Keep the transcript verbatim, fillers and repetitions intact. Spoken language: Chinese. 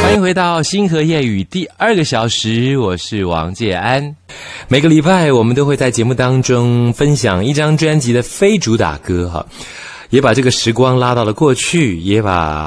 欢迎回到星河夜语第二个小时，我是王介安。每个礼拜我们都会在节目当中分享一张专辑的非主打歌哈，也把这个时光拉到了过去，也把